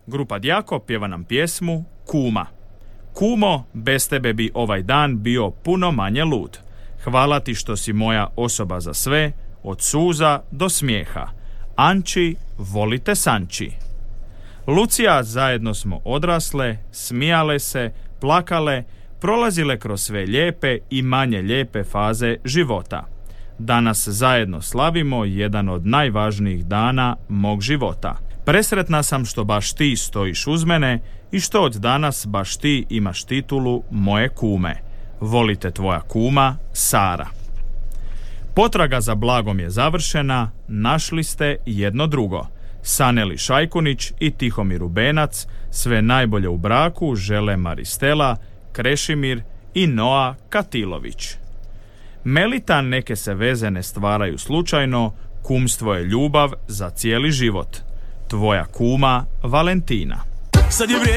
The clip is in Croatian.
Grupa Djako pjeva nam pjesmu Kuma. Kumo, bez tebe bi ovaj dan bio puno manje lud. Hvala ti što si moja osoba za sve, od suza do smijeha. Anči, volite Sanči. Lucija, zajedno smo odrasle, smijale se, plakale, prolazile kroz sve lijepe i manje lijepe faze života. Danas zajedno slavimo jedan od najvažnijih dana mog života. Presretna sam što baš ti stojiš uz mene i što od danas baš ti imaš titulu moje kume. Volite tvoja kuma, Sara. Potraga za blagom je završena, našli ste jedno drugo. Saneli Šajkunić i Tihomir Rubenac sve najbolje u braku žele Maristela, Krešimir i Noa Katilović. Melita, neke se veze ne stvaraju slučajno, kumstvo je ljubav za cijeli život. Tvoja kuma Valentina. Sad je